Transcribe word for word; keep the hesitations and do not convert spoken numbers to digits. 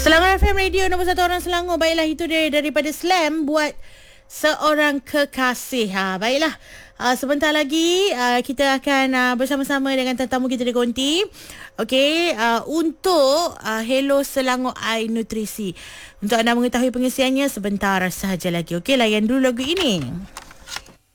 Selangor F M Radio nombor satu orang Selangor. Baiklah, itu dia daripada Slam buat seorang kekasih. Ha, baiklah. Uh, sebentar lagi uh, kita akan uh, bersama-sama dengan tetamu kita di Konti. Okey, uh, untuk uh, Hello Selangor Air Nutrisi. Untuk anda mengetahui pengisiannya sebentar sahaja lagi. Okey, layan dulu lagu ini.